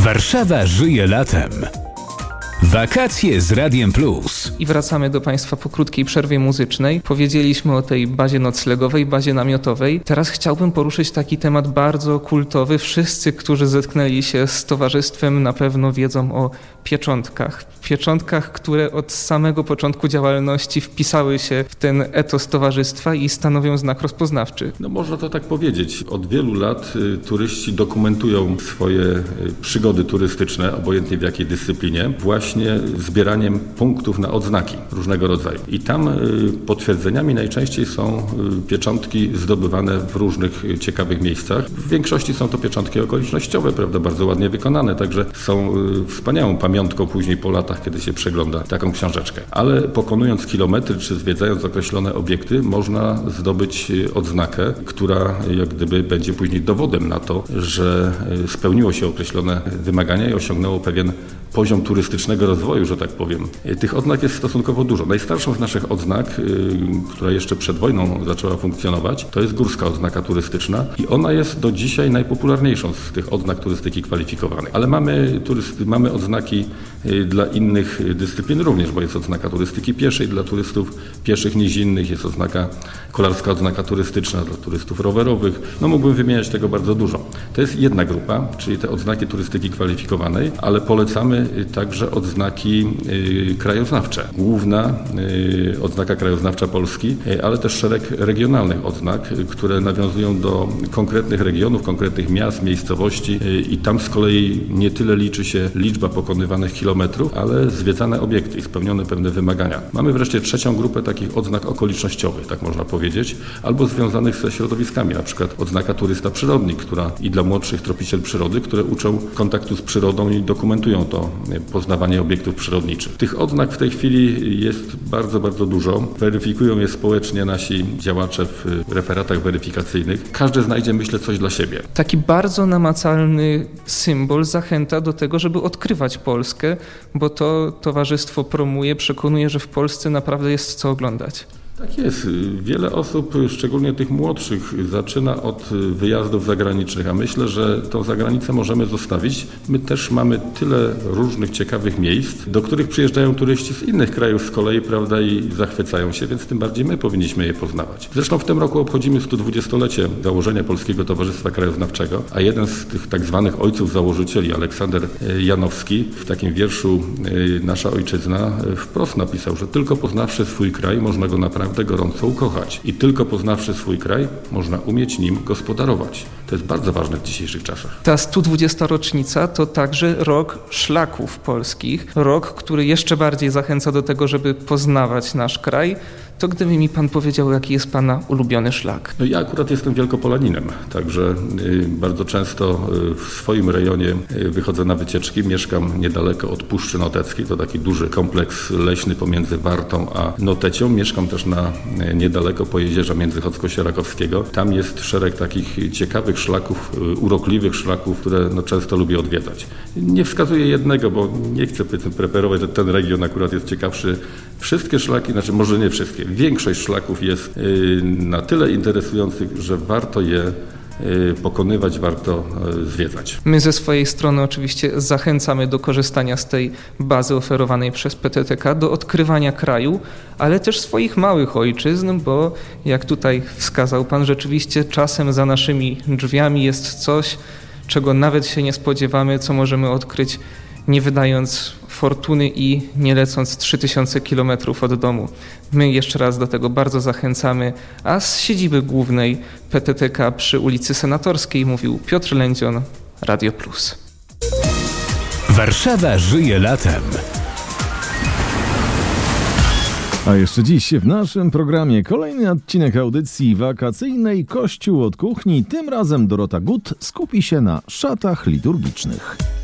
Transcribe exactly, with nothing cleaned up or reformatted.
Warszawa żyje latem. Wakacje z Radiem Plus. I wracamy do Państwa po krótkiej przerwie muzycznej. Powiedzieliśmy o tej bazie noclegowej, bazie namiotowej. Teraz chciałbym poruszyć taki temat bardzo kultowy. Wszyscy, którzy zetknęli się z towarzystwem, na pewno wiedzą o pieczątkach. Pieczątkach, które od samego początku działalności wpisały się w ten etos towarzystwa i stanowią znak rozpoznawczy. No można to tak powiedzieć. Od wielu lat y, turyści dokumentują swoje y, przygody turystyczne, obojętnie w jakiej dyscyplinie, właśnie zbieraniem punktów na odznaki różnego rodzaju. I tam y, potwierdzeniami najczęściej są y, pieczątki zdobywane w różnych y, ciekawych miejscach. W większości są to pieczątki okolicznościowe, prawda, bardzo ładnie wykonane, także są y, wspaniałą pamiątką później po latach, kiedy się przegląda taką książeczkę. Ale pokonując kilometry czy zwiedzając określone obiekty, można zdobyć odznakę, która jak gdyby będzie później dowodem na to, że spełniło się określone wymagania i osiągnęło pewien poziom turystycznego rozwoju, że tak powiem. Tych odznak jest stosunkowo dużo. Najstarszą z naszych odznak, która jeszcze przed wojną zaczęła funkcjonować, to jest górska odznaka turystyczna i ona jest do dzisiaj najpopularniejszą z tych odznak turystyki kwalifikowanej. Ale mamy, turysty, mamy odznaki dla innych dyscyplin również, bo jest odznaka turystyki pieszej dla turystów pieszych nizinnych, jest odznaka, kolarska odznaka turystyczna dla turystów rowerowych. No mógłbym wymieniać tego bardzo dużo. To jest jedna grupa, czyli te odznaki turystyki kwalifikowanej, ale polecamy także odznaki y, krajoznawcze. Główna y, odznaka krajoznawcza Polski, y, ale też szereg regionalnych odznak, y, które nawiązują do konkretnych regionów, konkretnych miast, miejscowości y, i tam z kolei nie tyle liczy się liczba pokonywanych kilometrów, ale zwiedzane obiekty i spełnione pewne wymagania. Mamy wreszcie trzecią grupę takich odznak okolicznościowych, tak można powiedzieć, albo związanych ze środowiskami, na przykład odznaka turysta przyrodnik, która i dla młodszych tropiciel przyrody, które uczą kontaktu z przyrodą i dokumentują to poznawanie obiektów przyrodniczych. Tych odznak w tej chwili jest bardzo, bardzo dużo. Weryfikują je społecznie nasi działacze w referatach weryfikacyjnych. Każdy znajdzie, myślę, coś dla siebie. Taki bardzo namacalny symbol zachęta do tego, żeby odkrywać Polskę, bo to towarzystwo promuje, przekonuje, że w Polsce naprawdę jest co oglądać. Tak jest. Wiele osób, szczególnie tych młodszych, zaczyna od wyjazdów zagranicznych, a myślę, że tą zagranicę możemy zostawić. My też mamy tyle różnych ciekawych miejsc, do których przyjeżdżają turyści z innych krajów z kolei, prawda, i zachwycają się, więc tym bardziej my powinniśmy je poznawać. Zresztą w tym roku obchodzimy sto dwudziestolecie założenia Polskiego Towarzystwa Krajoznawczego, a jeden z tych tak zwanych ojców założycieli, Aleksander Janowski, w takim wierszu Nasza Ojczyzna wprost napisał, że tylko poznawszy swój kraj, można go naprawdę gorąco ukochać. I tylko poznawszy swój kraj, można umieć nim gospodarować. To jest bardzo ważne w dzisiejszych czasach. Ta sto dwudziesta rocznica to także rok szlaków polskich. Rok, który jeszcze bardziej zachęca do tego, żeby poznawać nasz kraj. To gdyby mi pan powiedział, jaki jest pana ulubiony szlak? No ja akurat jestem wielkopolaninem, także y, bardzo często y, w swoim rejonie y, wychodzę na wycieczki. Mieszkam niedaleko od Puszczy Noteckiej, to taki duży kompleks leśny pomiędzy Wartą a Notecią. Mieszkam też na y, niedaleko Pojezierza Międzychodzko-Sierakowskiego. Tam jest szereg takich ciekawych szlaków, y, urokliwych szlaków, które no, często lubię odwiedzać. Nie wskazuję jednego, bo nie chcę preferować, że ten region akurat jest ciekawszy. Wszystkie szlaki, znaczy może nie wszystkie, większość szlaków jest na tyle interesujących, że warto je pokonywać, warto zwiedzać. My ze swojej strony oczywiście zachęcamy do korzystania z tej bazy oferowanej przez P T T K, do odkrywania kraju, ale też swoich małych ojczyzn, bo jak tutaj wskazał pan, rzeczywiście czasem za naszymi drzwiami jest coś, czego nawet się nie spodziewamy, co możemy odkryć, nie wydając fortuny i nie lecąc trzy tysiące kilometrów od domu. My jeszcze raz do tego bardzo zachęcamy, a z siedziby głównej P T T K przy ulicy Senatorskiej mówił Piotr Lędzion, Radio Plus. Warszawa żyje latem. A jeszcze dziś w naszym programie kolejny odcinek audycji wakacyjnej Kościół od kuchni. Tym razem Dorota Gut skupi się na szatach liturgicznych.